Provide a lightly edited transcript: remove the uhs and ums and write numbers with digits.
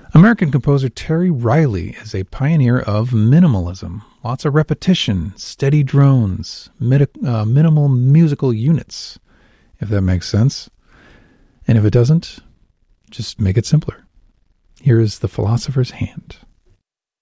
American composer Terry Riley is a pioneer of minimalism. Lots of repetition, steady drones, minimal musical units, if that makes sense. And if it doesn't, just make it simpler. Here is The Philosopher's Hand.